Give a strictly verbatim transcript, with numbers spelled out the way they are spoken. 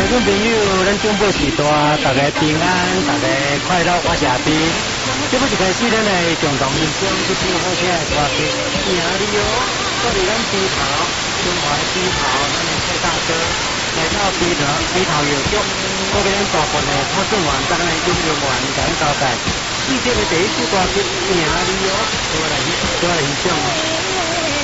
众朋友，咱长辈时代，大家平安，大家快乐，我是阿斌。这不是开始，咱来共同欣赏这首好听的歌曲《名里哦》，到伫咱鼻头，中华的鼻头，咱的蔡大哥来到鼻头，鼻头药局，我给咱大部分的讨论完，咱来应用完，甲咱交代。四节的第一首歌曲《名里哦》，我来，我来欣赏。